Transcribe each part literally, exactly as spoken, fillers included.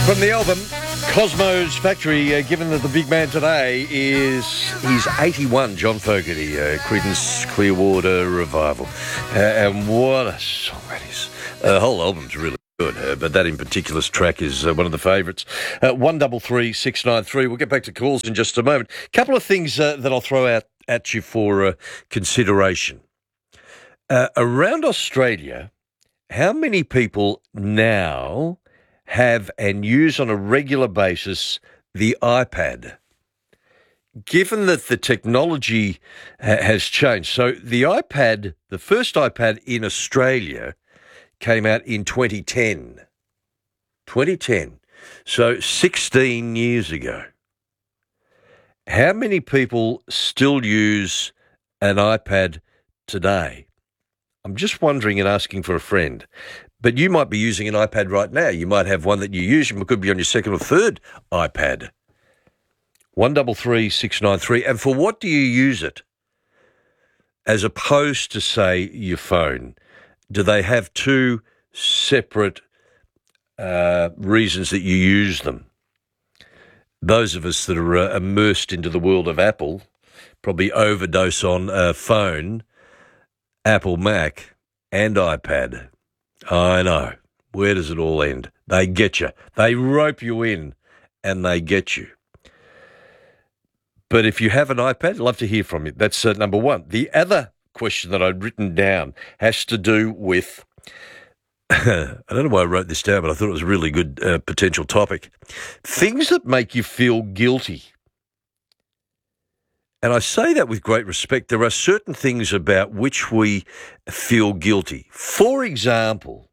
From the album Cosmo's Factory, uh, given that the big man today is, he's eighty-one, John Fogerty, uh, Creedence Clearwater Revival. Uh, and what a song that is. Uh, the whole album's really good, uh, but that in particular track is uh, one of the favourites. Uh, one double three six nine three. We'll get back to calls in just a moment. A couple of things uh, that I'll throw out at you for uh, consideration. Uh, around Australia, how many people now have and use on a regular basis the iPad? Given that the technology ha- has changed. So the iPad, the first iPad in Australia came out in twenty ten. twenty ten. So sixteen years ago. How many people still use an iPad today? I'm just wondering and asking for a friend. But you might be using an iPad right now. You might have one that you use. It could be on your second or third iPad. one double three six nine three. And for what do you use it? As opposed to, say, your phone. Do they have two separate uh, reasons that you use them? Those of us that are uh, immersed into the world of Apple probably overdose on a phone, Apple Mac, and iPad. I know. Where does it all end? They get you. They rope you in and they get you. But if you have an iPad, I'd love to hear from you. That's uh, number one. The other question that I'd written down has to do with, I don't know why I wrote this down, but I thought it was a really good uh, potential topic. Things that make you feel guilty. And I say that with great respect. There are certain things about which we feel guilty. For example,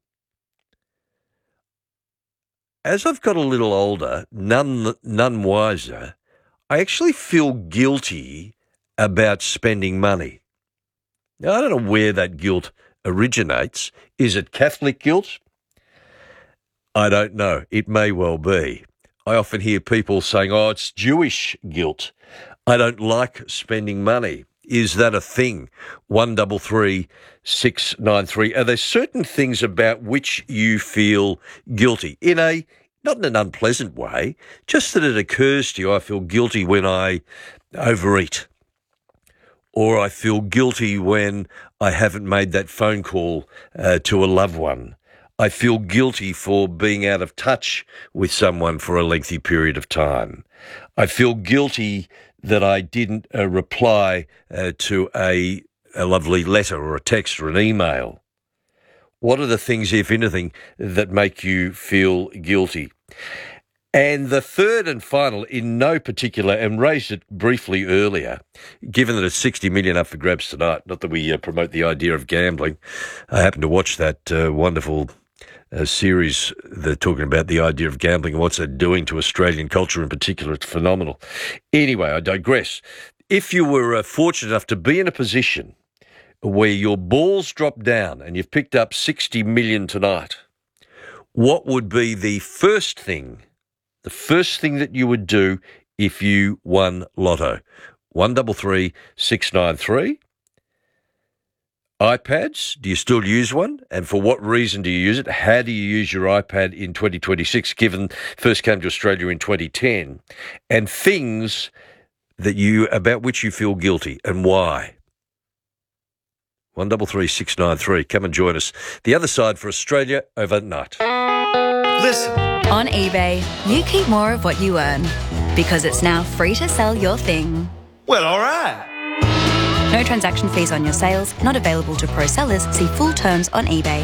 as I've got a little older, none, none wiser, I actually feel guilty about spending money. Now, I don't know where that guilt originates. Is it Catholic guilt? I don't know. It may well be. I often hear people saying, oh, it's Jewish guilt. I don't like spending money. Is that a thing? one double three six nine three. Are there certain things about which you feel guilty? In a, not in an unpleasant way, just that it occurs to you, I feel guilty when I overeat. Or I feel guilty when I haven't made that phone call uh, to a loved one. I feel guilty for being out of touch with someone for a lengthy period of time. I feel guilty that I didn't uh, reply uh, to a, a lovely letter or a text or an email. What are the things, if anything, that make you feel guilty? And the third and final, in no particular, and raised it briefly earlier, given that it's sixty million up for grabs tonight, not that we uh, promote the idea of gambling. I happened to watch that uh, wonderful uh, series. They're talking about the idea of gambling and what's it doing to Australian culture in particular. It's phenomenal. Anyway, I digress. If you were uh, fortunate enough to be in a position where your balls dropped down and you've picked up sixty million tonight, what would be the first thing The first thing that you would do if you won Lotto? one double three six nine three. iPads, do you still use one? And for what reason do you use it? How do you use your iPad in twenty twenty-six, given first came to Australia in twenty ten? And things that you, about which you feel guilty and why? one double three six nine three. Come and join us. The other side for Australia overnight. Listen. On eBay, you keep more of what you earn because it's now free to sell your thing. Well, all right. No transaction fees on your sales, not available to pro sellers. See full terms on eBay.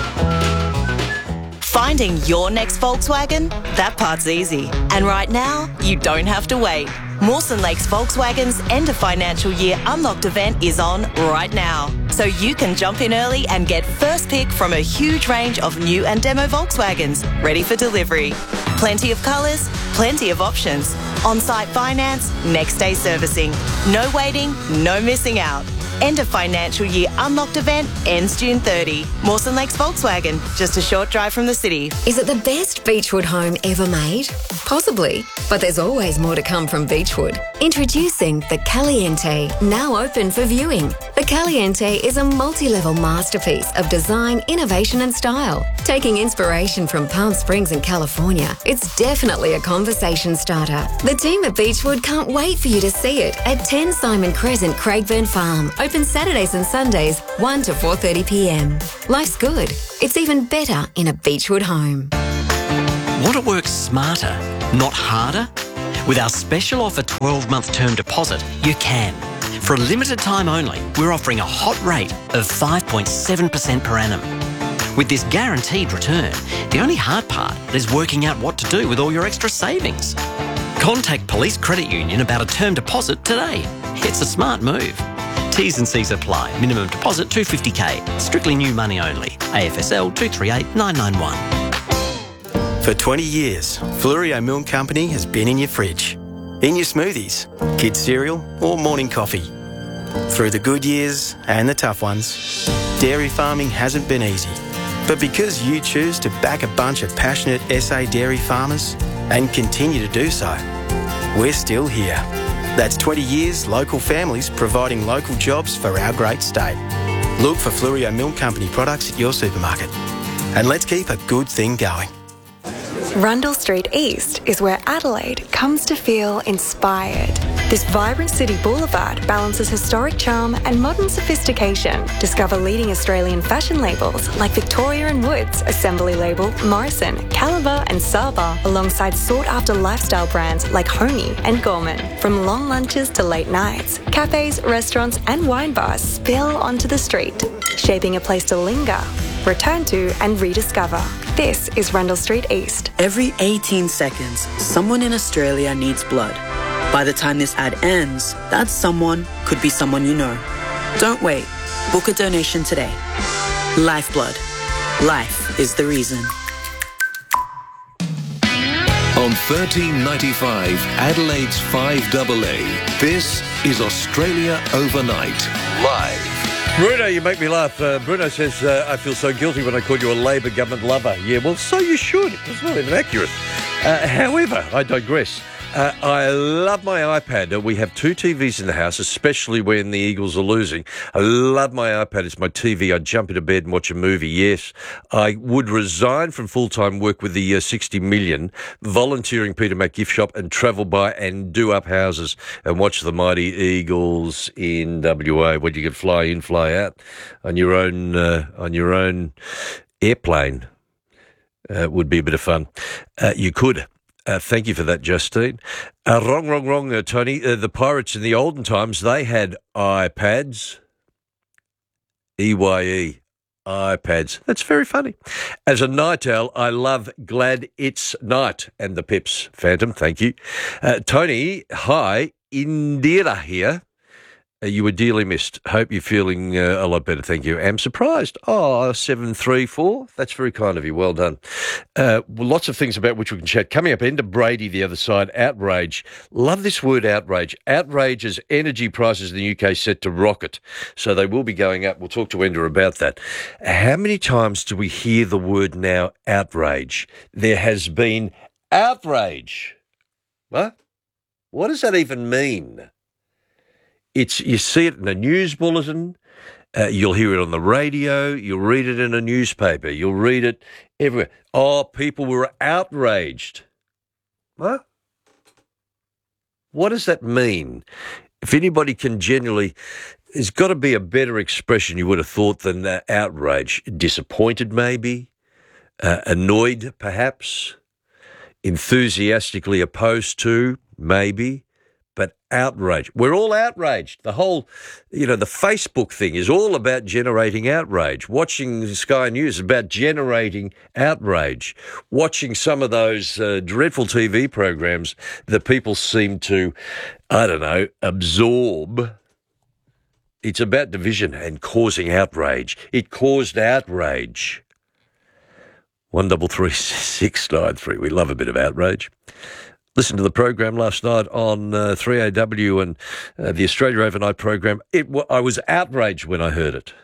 Finding your next Volkswagen? That part's easy. And right now, you don't have to wait. Mawson Lakes Volkswagen's end of financial year unlocked event is on right now. So you can jump in early and get first pick from a huge range of new and demo Volkswagens ready for delivery. Plenty of colours, plenty of options. On-site finance, next day servicing. No waiting, no missing out. End of financial year unlocked event ends June thirtieth. Mawson Lakes Volkswagen, just a short drive from the city. Is it the best Beechwood home ever made? Possibly, but there's always more to come from Beechwood. Introducing the Caliente, now open for viewing. The Caliente is a multi-level masterpiece of design, innovation and style. Taking inspiration from Palm Springs in California, it's definitely a conversation starter. The team at Beechwood can't wait for you to see it at ten Simon Crescent, Craigburn Farm. Open Saturdays and Sundays, one to four thirty p m. Life's good. It's even better in a Beechwood home. Want to work smarter, not harder? With our special offer twelve month term deposit, you can. For a limited time only, we're offering a hot rate of five point seven percent per annum. With this guaranteed return, the only hard part is working out what to do with all your extra savings. Contact Police Credit Union about a term deposit today. It's a smart move. T's and C's apply. Minimum deposit two hundred fifty k. Strictly new money only. A F S L two three eight nine nine one. For twenty years, Fluorio Milk Company has been in your fridge, in your smoothies, kids' cereal or morning coffee. Through the good years and the tough ones, dairy farming hasn't been easy. But because you choose to back a bunch of passionate S A dairy farmers and continue to do so, we're still here. That's twenty years local families providing local jobs for our great state. Look for Fluorio Milk Company products at your supermarket. And let's keep a good thing going. Rundle Street East is where Adelaide comes to feel inspired. This vibrant city boulevard balances historic charm and modern sophistication. Discover leading Australian fashion labels like Victoria and Woods, Assembly Label, Morrison, Caliber and Saba, alongside sought-after lifestyle brands like Honey and Gorman. From long lunches to late nights, cafes, restaurants and wine bars spill onto the street, shaping a place to linger, return to and rediscover. This is Rundle Street East. Every eighteen seconds, someone in Australia needs blood. By the time this ad ends, that someone could be someone you know. Don't wait. Book a donation today. Lifeblood. Life is the reason. On thirteen ninety-five, Adelaide's five A A, this is Australia Overnight, live. Bruno, you make me laugh. Uh, Bruno says, uh, I feel so guilty when I called you a Labor government lover. Yeah, well, so you should. It's not even accurate. Uh, however, I digress. Uh, I love my iPad. Uh, we have two T Vs in the house, especially when the Eagles are losing. I love my iPad. It's my T V. I jump into bed and watch a movie. Yes, I would resign from full-time work with the uh, sixty million, volunteering Peter Mac gift shop and travel by and do up houses and watch the mighty Eagles in W A, where you can fly in, fly out on your own, uh, on your own airplane. Uh, would be a bit of fun. Uh, you could. Uh, thank you for that, Justine. Uh, wrong, wrong, wrong, uh, Tony. Uh, the Pirates in the olden times, they had iPads. E Y E, iPads. That's very funny. As a night owl, I love Glad It's Night and the Pips. Phantom, thank you. Uh, Tony, hi, Indira here. Uh, you were dearly missed. Hope you're feeling uh, a lot better. Thank you. Am surprised. Oh, seven three four. That's very kind of you. Well done. Uh, well, lots of things about which we can chat. Coming up, Enda Brady, the other side. Outrage. Love this word, outrage. Outrage as energy prices in the U K set to rocket. So they will be going up. We'll talk to Enda about that. How many times do we hear the word now, outrage? There has been outrage. What? What does that even mean? It's, you see it in a news bulletin, uh, you'll hear it on the radio, you'll read it in a newspaper, you'll read it everywhere. Oh, people were outraged. What? What does that mean? If anybody can generally, there's got to be a better expression you would have thought than uh, outrage. Disappointed maybe, uh, annoyed perhaps, enthusiastically opposed to maybe. But outrage. We're all outraged. The whole, you know, the Facebook thing is all about generating outrage. Watching Sky News is about generating outrage. Watching some of those uh, dreadful T V programs that people seem to, I don't know, absorb. It's about division and causing outrage. It caused outrage. One double three six nine three. We love a bit of outrage. listened to the program last night on uh, three A W and uh, the Australia Overnight program. It w- I was outraged when I heard it.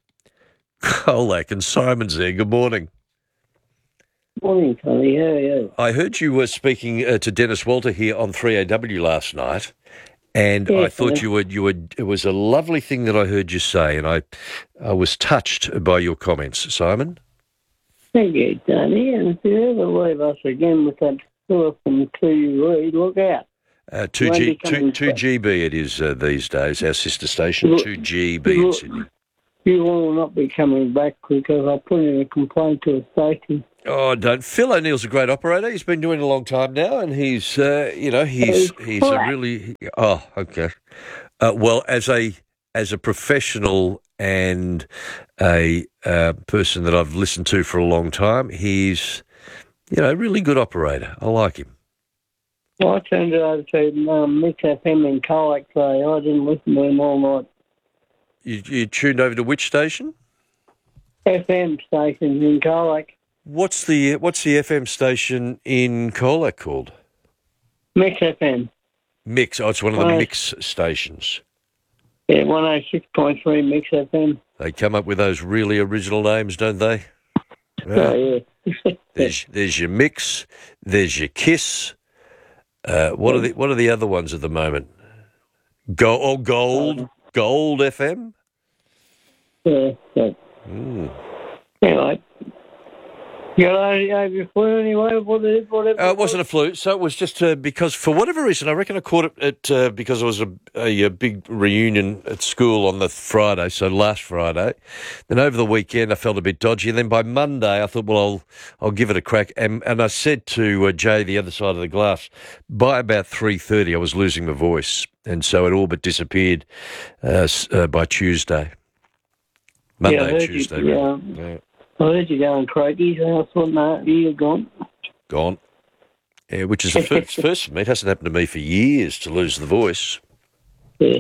Colac and Simon's there. Good morning. Morning, Tony. How are you? I heard you were speaking uh, to Dennis Walter here on three A W last night, and Yes, I thought yeah. you would. You would. It was a lovely thing that I heard you say, and I, I was touched by your comments, Simon. Thank you, Tony. And if you ever leave us again with that tour from two Reed, look out. Uh, two Won't G, be two coming two back. G B. It is uh, these days. Our sister station, Look- two G B in look- Sydney. You will not be coming back because I put in a complaint to a station. Oh, don't. Phil O'Neill's a great operator. He's been doing it a long time now, and he's, uh, you know, he's Oh, he's a crap. really. Oh, okay. Uh, well, as a as a professional and a uh, person that I've listened to for a long time, he's, you know, a really good operator. I like him. Well, I turned it over to um, Mix F M in Colac today. I didn't listen to him all night. You, you tuned over to which station? F M stations in Colac. What's the what's the F M station in Colac called? Mix F M. Mix. Oh, it's one of the Right. Mix stations. Yeah, one oh six point three Mix F M. They come up with those really original names, don't they? Oh, yeah. There's there's your Mix, there's your Kiss. Uh, what are the what are the other ones at the moment? Go oh Gold, Gold F M. Yeah, yeah. Mm. Anyway. You got over your flu anyway? Whatever, whatever. Uh, it wasn't a flu, so it was just uh, because, for whatever reason, I reckon I caught it at, uh, because it was a, a, a big reunion at school on the Friday, so last Friday. Then over the weekend, I felt a bit dodgy, and then by Monday, I thought, well, I'll I'll give it a crack. And, and I said to uh, Jay, the other side of the glass, by about three thirty, I was losing my voice, and so it all but disappeared uh, s- uh, by Tuesday. Monday, Yeah, I heard you, Tuesday. yeah. really. Yeah. I heard you going croaky, so I thought, no, you're gone. Gone. Yeah, which is the first, first for me. It hasn't happened to me for years to lose the voice. Yeah.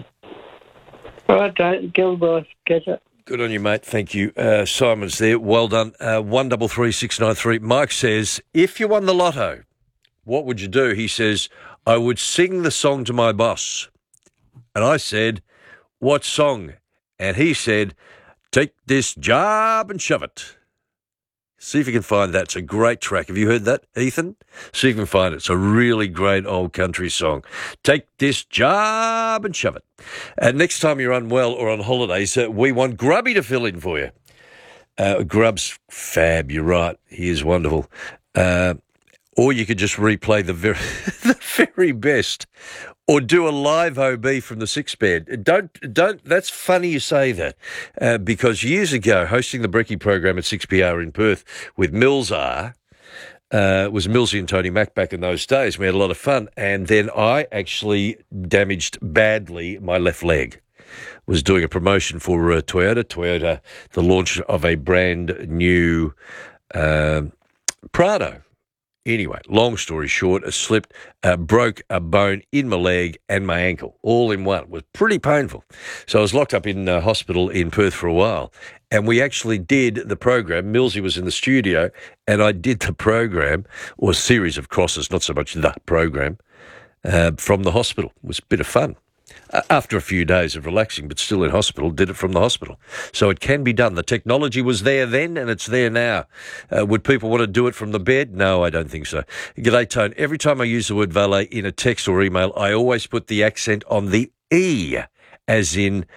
All right, don't kill the boss. Catch up. Good on you, mate. Thank you. Uh, Simon's there. Well done. Uh, one double three six nine three. Mike says, if you won the lotto, what would you do? He says, I would sing the song to my boss. And I said, what song? And he said, take this job and shove it. See if you can find that. It's a great track. Have you heard that, Ethan? See if you can find it. It's a really great old country song. Take this job and shove it. And next time you're unwell or on holidays, uh, we want Grubby to fill in for you. Uh, Grub's fab, you're right. He is wonderful. Uh, or you could just replay the very, the very best. Or do a live O B from the six bed. Don't, don't, that's funny you say that, uh, because years ago, hosting the Brekkie program at six P R in Perth with Mills R, uh, it was Millsy and Tony Mack back in those days. We had a lot of fun. And then I actually damaged badly my left leg. Was doing a promotion for uh, Toyota. Toyota, the launch of a brand new uh, Prado. Anyway, long story short, I slipped, uh, broke a bone in my leg and my ankle, all in one. It was pretty painful. So I was locked up in uh, hospital in Perth for a while, and we actually did the program. Millsy was in the studio, and I did the program, or a series of crosses, not so much the program, uh, from the hospital. It was a bit of fun. Uh, after a few days of relaxing, but still in hospital, did it from the hospital. So it can be done. The technology was there then, and it's there now. Uh, would people want to do it from the bed? No, I don't think so. G'day, Tone. Every time I use the word valet in a text or email, I always put the accent on the E, as in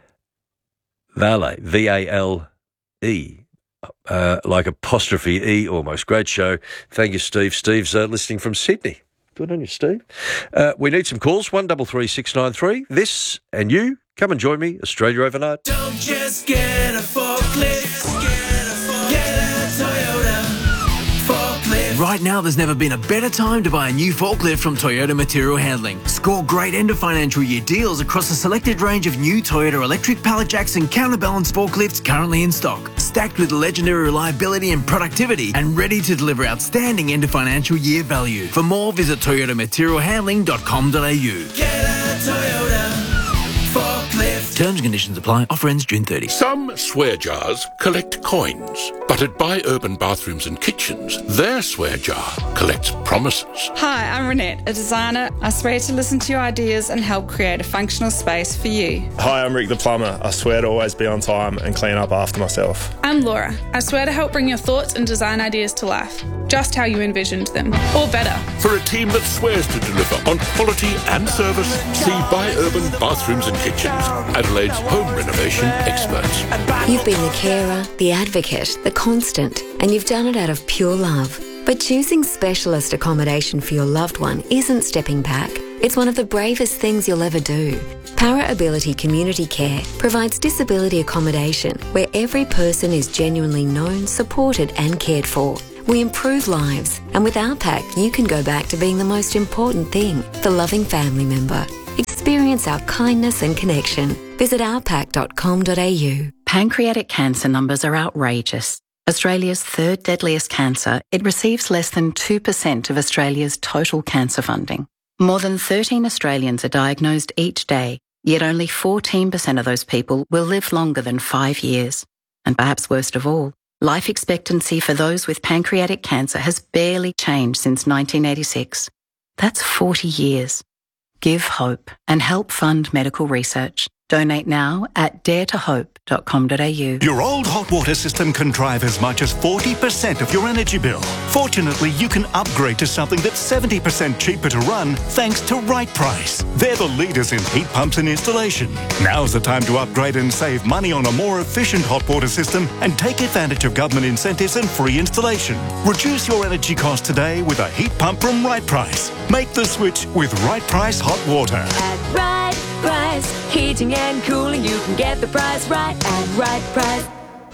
valet, V A L E. Uh, like apostrophe E almost. Great show. Thank you, Steve. Steve's uh, listening from Sydney. Good on you, Steve. Uh, we need some calls, one double three six nine three. This and you, come and join me, Australia Overnight. Don't just get a forklift, get a, get a Toyota forklift. Right now, there's never been a better time to buy a new forklift from Toyota Material Handling. Score great end of financial year deals across a selected range of new Toyota electric pallet jacks and counterbalance forklifts currently in stock, stacked with legendary reliability and productivity, and ready to deliver outstanding end of financial year value. For more, visit toyota material handling dot com dot a u. Get a Toyota forklift. Terms and conditions apply. Offer ends June thirtieth. Some swear jars collect coins, but at Buy Urban Bathrooms and Kitchens, their swear jar collects promises. Hi, I'm Renette, a designer. I swear to listen to your ideas and help create a functional space for you. Hi, I'm Rick the plumber. I swear to always be on time and clean up after myself. I'm Laura. I swear to help bring your thoughts and design ideas to life, just how you envisioned them, or better. For a team that swears to deliver on quality and service, see By Urban Bathrooms and Kitchens, Adelaide's home renovation experts. You've been the carer, the advocate, the constant, and you've done it out of pure love. But choosing specialist accommodation for your loved one isn't stepping back. It's one of the bravest things you'll ever do. Para Ability Community Care provides disability accommodation where every person is genuinely known, supported and cared for. We improve lives, and with our pack, you can go back to being the most important thing, the loving family member. Experience our kindness and connection. Visit our pack dot com dot a u. Pancreatic cancer numbers are outrageous. Australia's third deadliest cancer, it receives less than two percent of Australia's total cancer funding. More than thirteen Australians are diagnosed each day, yet only fourteen percent of those people will live longer than five years. And perhaps worst of all, life expectancy for those with pancreatic cancer has barely changed since nineteen eighty-six. That's forty years. Give hope and help fund medical research. Donate now at dare to hope dot com dot a u. Your old hot water system can drive as much as forty percent of your energy bill. Fortunately, you can upgrade to something that's seventy percent cheaper to run thanks to Right Price. They're the leaders in heat pumps and installation. Now's the time to upgrade and save money on a more efficient hot water system and take advantage of government incentives and free installation. Reduce your energy cost today with a heat pump from Right Price. Make the switch with Right Price Hot Water. At Right Price, heating and cooling, you can get the price right at Right Price.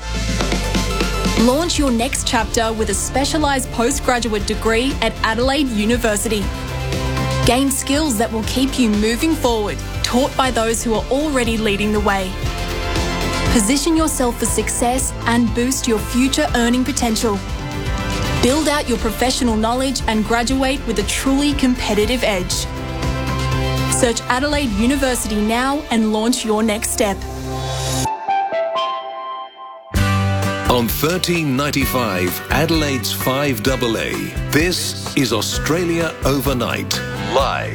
Launch your next chapter with a specialised postgraduate degree at Adelaide University. Gain skills that will keep you moving forward, taught by those who are already leading the way. Position yourself for success and boost your future earning potential. Build out your professional knowledge and graduate with a truly competitive edge. Search Adelaide University now and launch your next step. On thirteen ninety-five, Adelaide's five double A, this is Australia Overnight, live.